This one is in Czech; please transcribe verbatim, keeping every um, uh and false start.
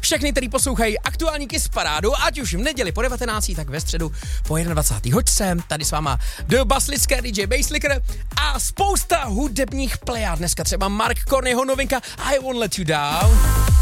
všechny, který poslouchají aktuální Kiss parádu, ať už v neděli po devatenácté, tak ve středu po dvacáté jedné. Hoď sem, tady s váma The Basslicker, D J Basslicker a spousta hudebních plejad. Dneska třeba Mark Corneyho novinka I Won't Let You Down.